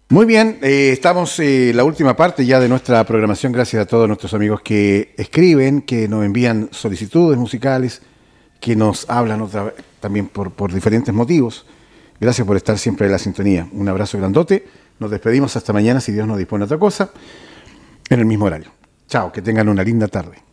Muy bien, estamos en la última parte ya de nuestra programación. Gracias a todos nuestros amigos que escriben, que nos envían solicitudes musicales, que nos hablan también por diferentes motivos. Gracias por estar siempre en la sintonía. Un abrazo grandote. Nos despedimos hasta mañana, si Dios nos dispone a otra cosa, en el mismo horario. Chao, que tengan una linda tarde.